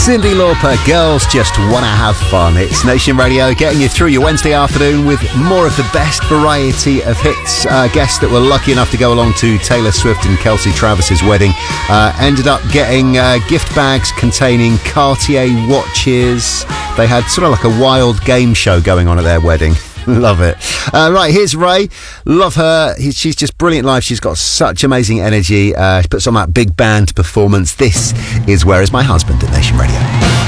Cyndi Lauper, Girls Just Wanna Have Fun. It's Nation Radio getting you through your Wednesday afternoon with more of the best variety of hits. Guests that were lucky enough to go along to Taylor Swift and Kelsey Travis's wedding ended up getting gift bags containing Cartier watches. They had sort of like a wild game show going on at their wedding. Love it. Right, here's Ray. Love her. She's just brilliant live. She's got such amazing energy. She puts on that big band performance. This is Where Is My Husband at Nation Radio.